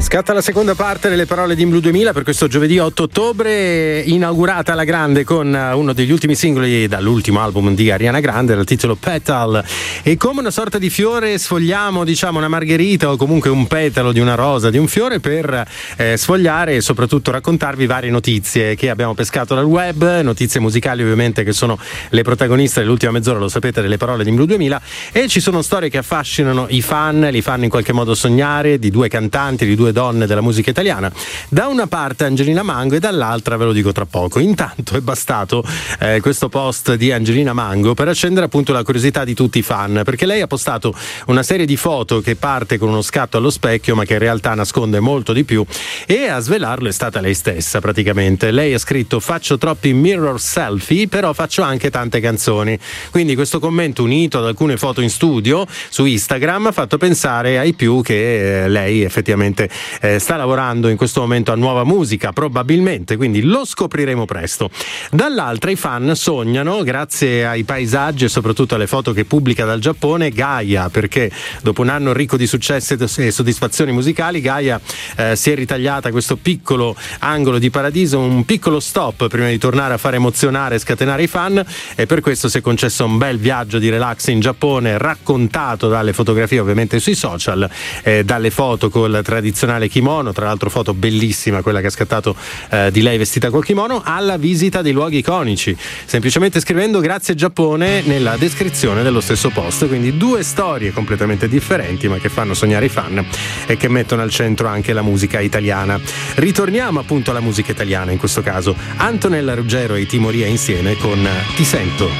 Scatta la seconda parte delle parole di In Blu 2000 per questo giovedì 8 ottobre, inaugurata alla grande con uno degli ultimi singoli dall'ultimo album di Ariana Grande dal titolo Petal, e come una sorta di fiore sfogliamo, diciamo, una margherita o comunque un petalo di una rosa, di un fiore, per sfogliare e soprattutto raccontarvi varie notizie che abbiamo pescato dal web, notizie musicali ovviamente che sono le protagoniste dell'ultima mezz'ora, lo sapete, delle parole di In Blu 2000, e ci sono storie che affascinano i fan, li fanno in qualche modo sognare, di due cantanti, di due donne della musica italiana. Da una parte Angelina Mango e dall'altra ve lo dico tra poco. Intanto è bastato questo post di Angelina Mango per accendere appunto la curiosità di tutti i fan, perché lei ha postato una serie di foto che parte con uno scatto allo specchio ma che in realtà nasconde molto di più, e a svelarlo è stata lei stessa praticamente. Lei ha scritto: faccio troppi mirror selfie, però faccio anche tante canzoni. Quindi questo commento, unito ad alcune foto in studio su Instagram, ha fatto pensare ai più che lei effettivamente sta lavorando in questo momento a nuova musica, probabilmente, quindi lo scopriremo presto. Dall'altra i fan sognano, grazie ai paesaggi e soprattutto alle foto che pubblica dal Giappone, Gaia, perché dopo un anno ricco di successi e soddisfazioni musicali, Gaia si è ritagliata questo piccolo angolo di paradiso, un piccolo stop prima di tornare a fare emozionare e scatenare i fan, e per questo si è concesso un bel viaggio di relax in Giappone, raccontato dalle fotografie ovviamente sui social, dalle foto col tradizionale kimono, tra l'altro foto bellissima quella che ha scattato di lei vestita col kimono, alla visita dei luoghi iconici, semplicemente scrivendo grazie Giappone nella descrizione dello stesso post. Quindi due storie completamente differenti ma che fanno sognare i fan e che mettono al centro anche la musica italiana. Ritorniamo appunto alla musica italiana, in questo caso Antonella Ruggero e Timoria insieme con Ti sento.